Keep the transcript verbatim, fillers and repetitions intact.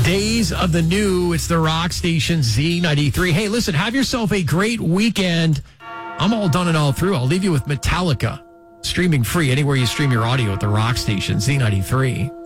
Days of the New. It's the rock station Z ninety-three. Hey, listen, have yourself a great weekend. I'm all done and all through. I'll leave you with Metallica, streaming free anywhere you stream your audio at the rock station Z ninety-three.